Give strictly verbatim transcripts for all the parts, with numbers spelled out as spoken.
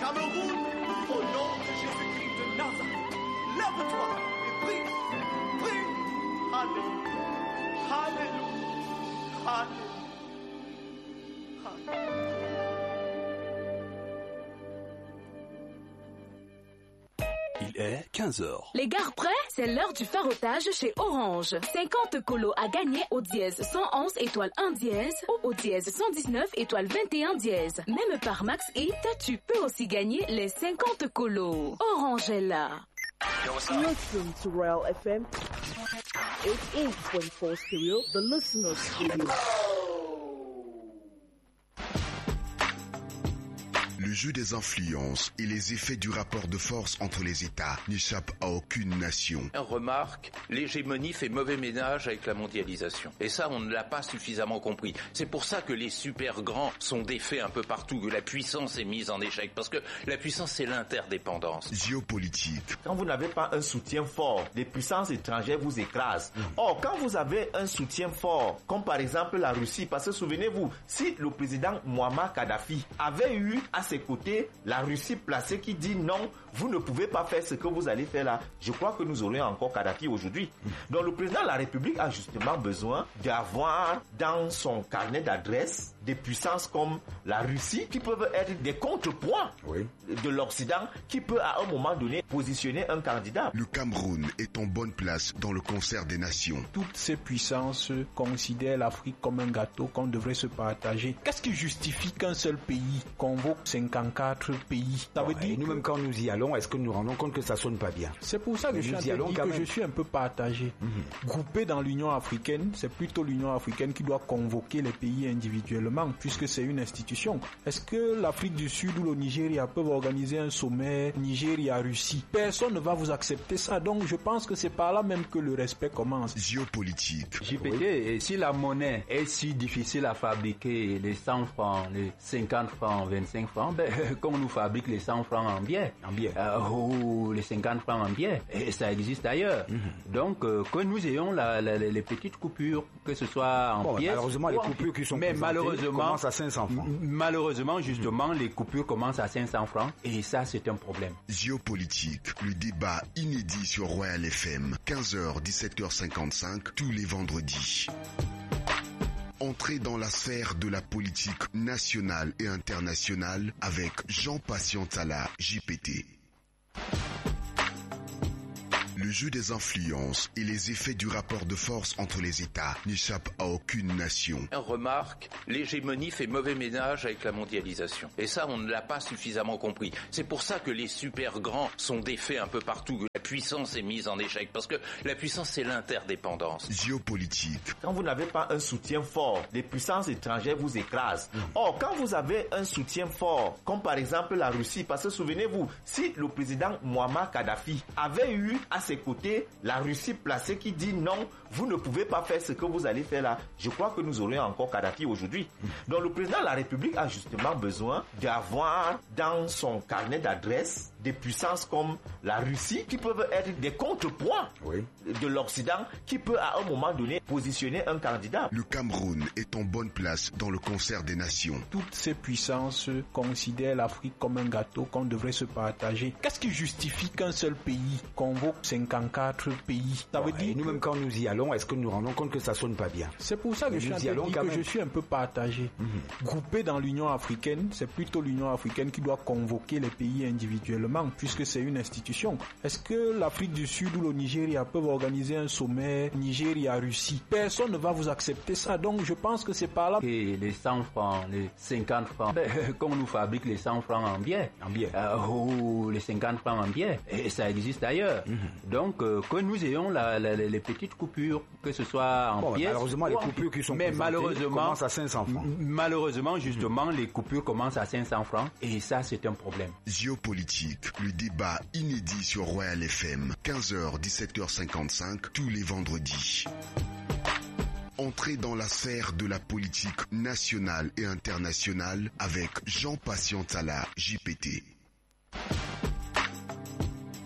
Cameroun, au nom de Jésus-Christ de Nazareth, lève-toi et prie, prie. Alléluia, Alléluia, Alléluia, Alléluia. Il est quinze heures. Les gares prêts? C'est l'heure du farotage chez Orange. cinquante colos à gagner au dièse cent onze étoile un dièse ou au dièse cent dix-neuf étoile vingt et un dièse. Même par Max Hit, tu peux aussi gagner les cinquante colos. Orange est là. Listen to Royal F M eighty-eight point four stereo, the listener's studio. Le jeu des influences et les effets du rapport de force entre les États n'échappent à aucune nation. Remarque, l'hégémonie fait mauvais ménage avec la mondialisation. Et ça, on ne l'a pas suffisamment compris. C'est pour ça que les super grands sont défaits un peu partout, que la puissance est mise en échec. Parce que la puissance, c'est l'interdépendance. Géopolitique. Quand vous n'avez pas un soutien fort, des puissances étrangères vous écrasent. Mmh. Or, quand vous avez un soutien fort, comme par exemple la Russie, parce que souvenez-vous, si le président Muammar Kadhafi avait eu à ses côtés la Russie placée qui dit non, vous ne pouvez pas faire ce que vous allez faire là, je crois que nous aurions encore Kadhafi aujourd'hui. Donc le président de la République a justement besoin d'avoir dans son carnet d'adresses des puissances comme la Russie qui peuvent être des contrepoids oui. de l'Occident qui peut à un moment donné positionner un candidat. Le Cameroun est en bonne place dans le concert des nations. Toutes ces puissances considèrent l'Afrique comme un gâteau qu'on devrait se partager. Qu'est-ce qui justifie qu'un seul pays convoque cinquante-quatre pays? Ça veut ouais, dire nous-mêmes quand nous y allons, est-ce que nous nous rendons compte que ça sonne pas bien? C'est pour ça que, je suis, un peu, que je suis un peu partagé. Mm-hmm. Groupé dans l'Union africaine, c'est plutôt l'Union africaine qui doit convoquer les pays individuellement, puisque c'est une institution. Est-ce que l'Afrique du Sud ou le Nigeria peuvent organiser un sommet Nigeria-Russie? Personne ne va vous accepter ça. Donc je pense que c'est par là même que le respect commence. Géopolitique. J P T, oui. Si la monnaie est si difficile à fabriquer, les cent francs, les cinquante francs, vingt-cinq francs, ben, qu'on nous fabrique les cent francs en biais, en biais. Euh, ou les cinquante francs en biais, et ça existe ailleurs. Mm-hmm. Donc, euh, que nous ayons la, la, les petites coupures, que ce soit en bon, pièces. Malheureusement, les coupures qui sont mais malheureusement, commencent à cinq cents francs. Malheureusement, justement, mm-hmm. les coupures commencent à cinq cents francs, et ça, c'est un problème. Géopolitique, le débat inédit sur Royal F M, quinze heures, dix-sept heures cinquante-cinq, tous les vendredis. Entrez dans la sphère de la politique nationale et internationale avec Jean-Patient Tala, J P T. Le jeu des influences et les effets du rapport de force entre les États n'échappent à aucune nation. Remarque, l'hégémonie fait mauvais ménage avec la mondialisation. Et ça, on ne l'a pas suffisamment compris. C'est pour ça que les super grands sont défaits un peu partout, que la puissance est mise en échec. Parce que la puissance, c'est l'interdépendance. Géopolitique. Quand vous n'avez pas un soutien fort, des puissances étrangères vous écrasent. Mmh. Or, quand vous avez un soutien fort, comme par exemple la Russie, parce que souvenez-vous, si le président Muammar Kadhafi avait eu à ses côtés la Russie placée qui dit non, vous ne pouvez pas faire ce que vous allez faire là, je crois que nous aurions encore Kadhafi aujourd'hui. Mmh. Donc le président de la République a justement besoin d'avoir dans son carnet d'adresses des puissances comme la Russie qui peuvent être des contrepoids oui. de l'Occident qui peut à un moment donné positionner un candidat. Le Cameroun est en bonne place dans le concert des nations. Toutes ces puissances considèrent l'Afrique comme un gâteau qu'on devrait se partager. Qu'est-ce qui justifie qu'un seul pays convoque cinquante-quatre pays? Ça veut ouais, dire nous-mêmes quand nous y allons, est-ce que nous nous rendons compte que ça sonne pas bien? C'est pour ça que, je suis, un peu, que je suis un peu partagé. Mm-hmm. Groupé dans l'Union africaine, c'est plutôt l'Union africaine qui doit convoquer les pays individuellement, puisque c'est une institution. Est-ce que l'Afrique du Sud ou le Nigeria peuvent organiser un sommet Nigeria-Russie? Personne ne va vous accepter ça. Donc je pense que c'est par là. Et les cent francs, les cinquante francs, ben, qu'on nous fabrique les cent francs en biais, en biais. Euh, ou les cinquante francs en biais, et ça existe ailleurs. Mm-hmm. Donc, euh, que nous ayons la, la, les petites coupures, que ce soit en bon, pièces. Malheureusement, les coupures qui sont mais malheureusement, commencent à cinq cents francs. Malheureusement, justement, mm-hmm. les coupures commencent à cinq cents francs, et ça, c'est un problème. Géopolitique, le débat inédit sur Royal F M, quinze heures, dix-sept heures cinquante-cinq, tous les vendredis. Entrez dans la sphère de la politique nationale et internationale avec Jean-Patient Tala, J P T. Le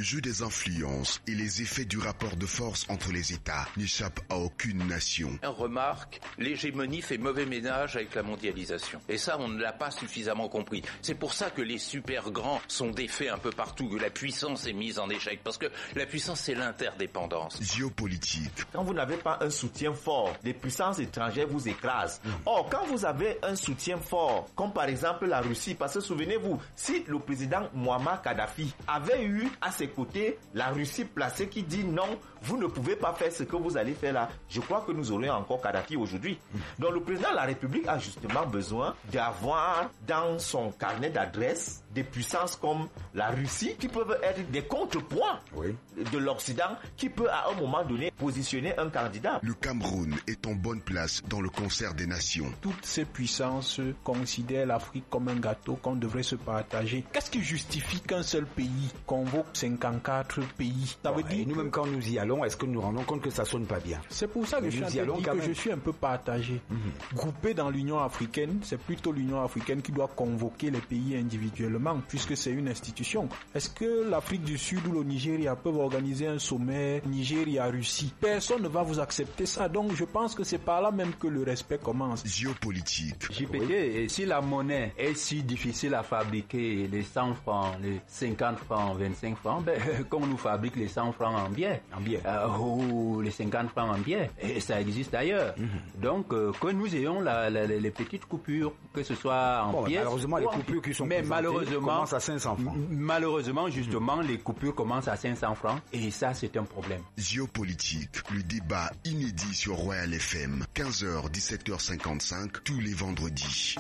jeu des influences et les effets du rapport de force entre les États n'échappent à aucune nation. On remarque, l'hégémonie fait mauvais ménage avec la mondialisation. Et ça, on ne l'a pas suffisamment compris. C'est pour ça que les super grands sont défaits un peu partout, que la puissance est mise en échec. Parce que la puissance, c'est l'interdépendance. Géopolitique. Quand vous n'avez pas un soutien fort, les puissances étrangères vous écrasent. Mmh. Or, quand vous avez un soutien fort, comme par exemple la Russie, parce que souvenez-vous, si le président Muammar Kadhafi avait eu à ses côtés la Russie placée qui dit non, vous ne pouvez pas faire ce que vous allez faire là, je crois que nous aurions encore Kadhafi aujourd'hui. Mmh. Donc le président de la République a justement besoin d'avoir dans son carnet d'adresses des puissances comme la Russie qui peuvent être des contrepoids oui. de l'Occident qui peut à un moment donné positionner un candidat. Le Cameroun est en bonne place dans le concert des nations. Toutes ces puissances considèrent l'Afrique comme un gâteau qu'on devrait se partager. Qu'est-ce qui justifie qu'un seul pays convoque cinquante-quatre pays? Ça veut ouais, dire nous-mêmes quand nous y allons, est-ce que nous nous rendons compte que ça sonne pas bien? C'est pour ça que, je suis, un que je suis un peu partagé. Mm-hmm. Groupé dans l'Union africaine, c'est plutôt l'Union africaine qui doit convoquer les pays individuellement, puisque c'est une institution. Est-ce que l'Afrique du Sud ou le Nigeria peuvent organiser un sommet Nigeria-Russie? Personne ne va vous accepter ça. Donc je pense que c'est par là même que le respect commence. Géopolitique. J P T, oui. Si la monnaie est si difficile à fabriquer, les cent francs, les cinquante francs, vingt-cinq francs, ben, qu'on nous fabrique les cent francs en biais, en biais. Euh, ou les cinquante francs en biais, et ça existe ailleurs. Mm-hmm. Donc euh, que nous ayons la, la, les petites coupures, que ce soit en bon, pièces. Malheureusement, les coupures qui sont mais malheureusement commencent à cinq cents francs. Malheureusement, justement, mm-hmm. les coupures commencent à cinq cents francs, et ça, c'est un problème. Géopolitique, le débat inédit sur Royal F M, quinze heures, dix-sept heures cinquante-cinq, tous les vendredis.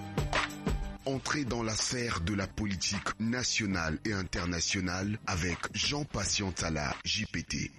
Entrez dans la sphère de la politique nationale et internationale avec Jean Patient Tala, J P T.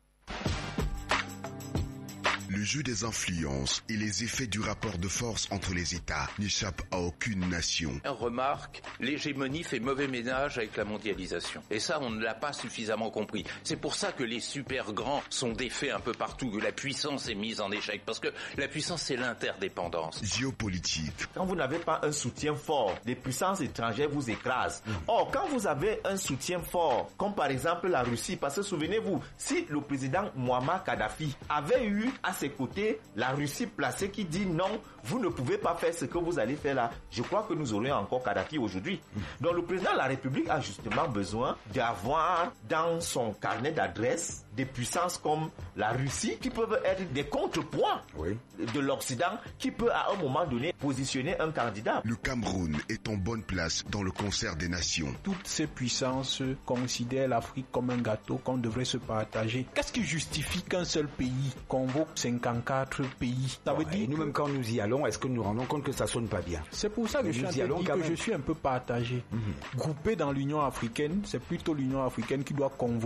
Le jeu des influences et les effets du rapport de force entre les États n'échappent à aucune nation. On remarque, l'hégémonie fait mauvais ménage avec la mondialisation. Et ça, on ne l'a pas suffisamment compris. C'est pour ça que les super grands sont défaits un peu partout, que la puissance est mise en échec. Parce que la puissance, c'est l'interdépendance. Géopolitique. Quand vous n'avez pas un soutien fort, les puissances étrangères vous écrasent. Mmh. Or, quand vous avez un soutien fort, comme par exemple la Russie, parce que souvenez-vous, si le président Muammar Kadhafi avait eu à ses côtés la Russie placée qui dit non, vous ne pouvez pas faire ce que vous allez faire là, je crois que nous aurions encore Kadhafi aujourd'hui. Donc le président de la République a justement besoin d'avoir dans son carnet d'adresses des puissances comme la Russie qui peuvent être des contrepoids oui. de l'Occident qui peut à un moment donné positionner un candidat. Le Cameroun est en bonne place dans le concert des nations. Toutes ces puissances considèrent l'Afrique comme un gâteau qu'on devrait se partager. Qu'est-ce qui justifie qu'un seul pays convoque cinquante-quatre pays? Ça veut ouais, dire nous-mêmes que... quand nous y allons, est-ce que nous nous rendons compte que ça sonne pas bien? C'est pour ça que, je suis, un peu, que je suis un peu partagé. Mm-hmm. Groupé dans l'Union africaine, c'est plutôt l'Union africaine qui doit convoquer